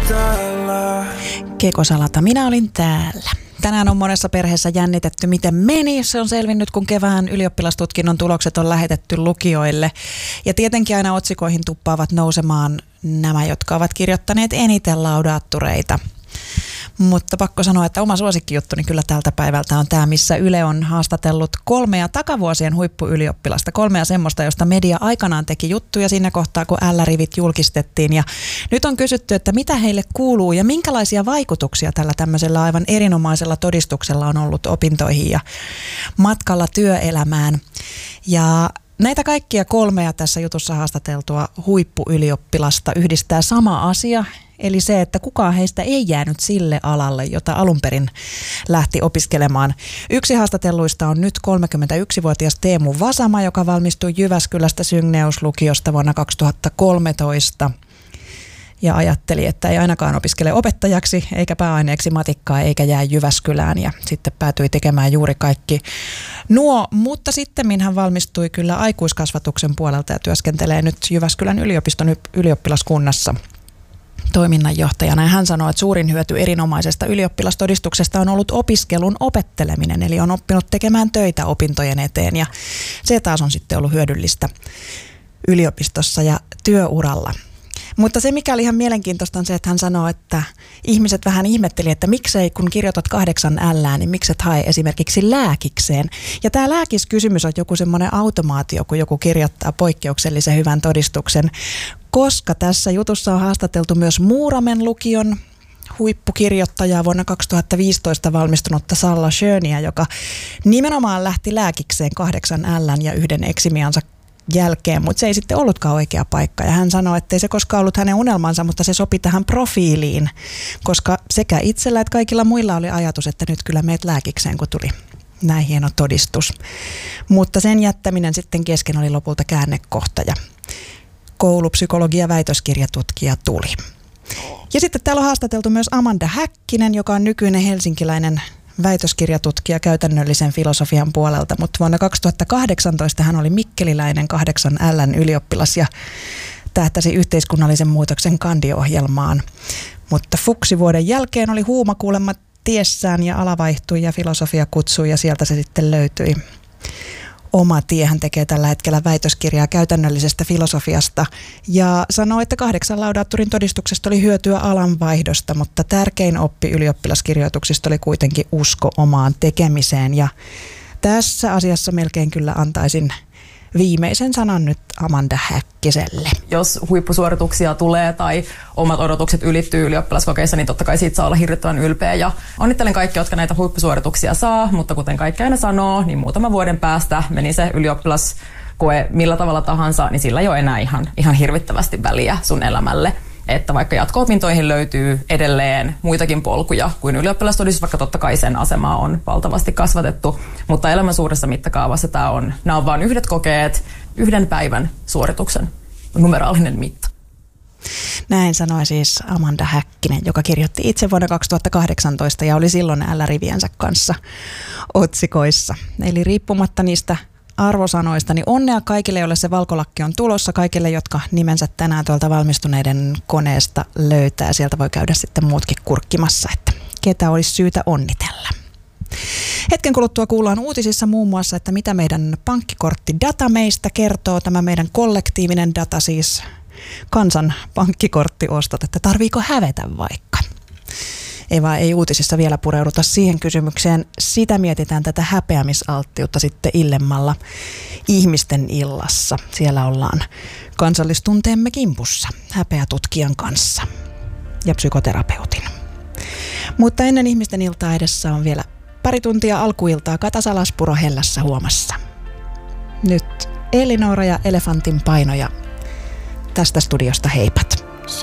täällä. Kekosalata, minä olin täällä. Tänään on monessa perheessä jännitetty, miten meni. Se on selvinnyt, kun kevään ylioppilastutkinnon tulokset on lähetetty lukioille. Ja tietenkin aina otsikoihin tuppaavat nousemaan nämä, jotka ovat kirjoittaneet eniten laudaattureita. Mutta pakko sanoa, että oma suosikkijuttuni kyllä tältä päivältä on tämä, missä Yle on haastatellut 3 takavuosien huippuylioppilasta. 3 semmoista, josta media aikanaan teki juttuja siinä kohtaa, kun L-rivit julkistettiin. Ja nyt on kysytty, että mitä heille kuuluu ja minkälaisia vaikutuksia tällä tämmöisellä aivan erinomaisella todistuksella on ollut opintoihin ja matkalla työelämään. Ja näitä kaikkia 3 tässä jutussa haastateltua huippuylioppilasta yhdistää sama asia, eli se, että kukaan heistä ei jäänyt sille alalle, jota alun perin lähti opiskelemaan. Yksi haastatelluista on nyt 31-vuotias Teemu Vasama, joka valmistui Jyväskylästä Syngneuslukiosta vuonna 2013. Ja ajatteli, että ei ainakaan opiskele opettajaksi, eikä pääaineeksi matikkaa, eikä jää Jyväskylään. Ja sitten päätyi tekemään juuri kaikki nuo. Mutta sitten hän valmistui kyllä aikuiskasvatuksen puolelta ja työskentelee nyt Jyväskylän yliopiston ylioppilaskunnassa toiminnanjohtajana. Ja hän sanoi, että suurin hyöty erinomaisesta ylioppilastodistuksesta on ollut opiskelun opetteleminen. Eli on oppinut tekemään töitä opintojen eteen ja se taas on sitten ollut hyödyllistä yliopistossa ja työuralla. Mutta se, mikä oli ihan mielenkiintoista, on se, että hän sanoi, että ihmiset vähän ihmetteli, että miksei kun kirjoitat 8 L:ää, niin mikset hae esimerkiksi lääkikseen. Ja tämä lääkiskysymys on joku semmoinen automaatio, kun joku kirjoittaa poikkeuksellisen hyvän todistuksen, koska tässä jutussa on haastateltu myös Muuramen lukion huippukirjoittajaa vuonna 2015 valmistunutta Salla Schöniä, joka nimenomaan lähti lääkikseen 8 L:n ja 1 eksimiansa jälkeen, mutta se ei sitten ollutkaan oikea paikka. Ja hän sanoi, että ei se koskaan ollut hänen unelmansa, mutta se sopi tähän profiiliin, koska sekä itsellä että kaikilla muilla oli ajatus, että nyt kyllä meet lääkikseen, kun tuli näin hieno todistus. Mutta sen jättäminen sitten kesken oli lopulta käännekohta ja koulupsykologia väitöskirjatutkija tuli. Ja sitten täällä on haastateltu myös Amanda Häkkinen, joka on nykyinen helsinkiläinen väitöskirjatutkija käytännöllisen filosofian puolelta, mutta vuonna 2018 hän oli mikkeliläinen 8 L:n ylioppilas ja tähtäsi yhteiskunnallisen muutoksen kandiohjelmaan. Mutta fuksivuoden jälkeen oli huuma kuulemma tiessään ja ala vaihtui ja filosofia kutsui ja sieltä se sitten löytyi. Oma tie hän tekee tällä hetkellä väitöskirjaa käytännöllisestä filosofiasta ja sanoo, että 8 laudaatturin todistuksesta oli hyötyä alanvaihdosta, mutta tärkein oppi ylioppilaskirjoituksista oli kuitenkin usko omaan tekemiseen. Ja tässä asiassa melkein kyllä antaisin viimeisen sanan nyt Amanda Häkkiselle. Jos huippusuorituksia tulee tai omat odotukset ylittyy ylioppilaskokeissa, niin totta kai siitä saa olla hirvittävän ylpeä. Ja onnittelen kaikkia, jotka näitä huippusuorituksia saa, mutta kuten kaikki aina sanoo, niin muutaman vuoden päästä meni se ylioppilaskoe millä tavalla tahansa, niin sillä ei ole enää ihan hirvittävästi väliä sun elämälle. Että vaikka jatko-opintoihin löytyy edelleen muitakin polkuja kuin ylioppilastodistus, vaikka totta kai sen asemaa on valtavasti kasvatettu, mutta elämän suuressa mittakaavassa nämä on vain 1 kokeet, 1 päivän suorituksen numeraalinen mitta. Näin sanoi siis Amanda Häkkinen, joka kirjoitti itse vuonna 2018 ja oli silloin L-riviensä kanssa otsikoissa. Eli riippumatta niistä arvosanoista, niin onnea kaikille, joille se valkolakki on tulossa, kaikille, jotka nimensä tänään tuolta valmistuneiden koneesta löytää. Sieltä voi käydä sitten muutkin kurkkimassa, että ketä olisi syytä onnitella. Hetken kuluttua kuullaan uutisissa muun muassa, että mitä meidän pankkikorttidata meistä kertoo, tämä meidän kollektiivinen data, siis kansan pankkikorttiostot, että tarviiko hävetä vaikka. Ei uutisissa vielä pureuduta siihen kysymykseen. Sitä mietitään tätä häpeämisalttiutta sitten illemmalla ihmisten illassa. Siellä ollaan kansallistunteemme kimpussa häpeätutkijan kanssa ja psykoterapeutin. Mutta ennen ihmisten iltaa edessä on vielä pari tuntia alkuiltaa Kata Salaspuro Hellässä huomassa. Nyt Elinora ja Elefantin paino ja tästä studiosta heipat.